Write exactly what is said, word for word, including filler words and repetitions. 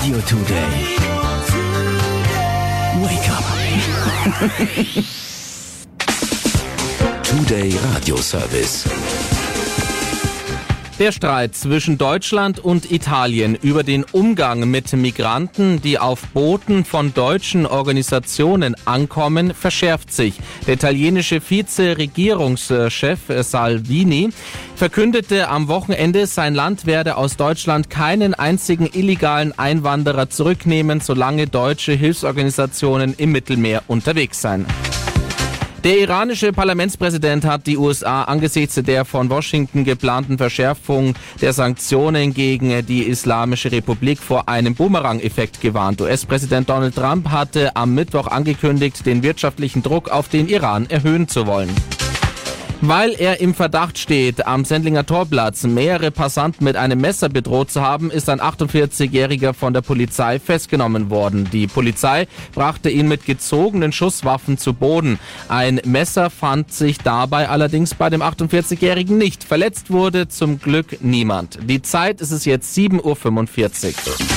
Radio Today. Wake up. Today Radio Service. Der Streit zwischen Deutschland und Italien über den Umgang mit Migranten, die auf Booten von deutschen Organisationen ankommen, verschärft sich. Der italienische Vize-Regierungschef Salvini verkündete am Wochenende, sein Land werde aus Deutschland keinen einzigen illegalen Einwanderer zurücknehmen, solange deutsche Hilfsorganisationen im Mittelmeer unterwegs seien. Der iranische Parlamentspräsident hat die U S A angesichts der von Washington geplanten Verschärfung der Sanktionen gegen die Islamische Republik vor einem Boomerang-Effekt gewarnt. U S-Präsident Donald Trump hatte am Mittwoch angekündigt, den wirtschaftlichen Druck auf den Iran erhöhen zu wollen. Weil er im Verdacht steht, am Sendlinger Torplatz mehrere Passanten mit einem Messer bedroht zu haben, ist ein achtundvierzigjähriger von der Polizei festgenommen worden. Die Polizei brachte ihn mit gezogenen Schusswaffen zu Boden. Ein Messer fand sich dabei allerdings bei dem achtundvierzigjährigen nicht. Verletzt wurde zum Glück niemand. Die Zeit ist es jetzt sieben Uhr fünfundvierzig.